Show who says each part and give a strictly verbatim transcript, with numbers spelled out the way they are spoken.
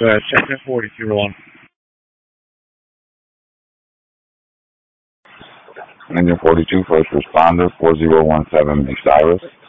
Speaker 1: Uh, Section forty-two, Roland.
Speaker 2: Engine forty-two, first responder, four zero one seven, Big Cyrus.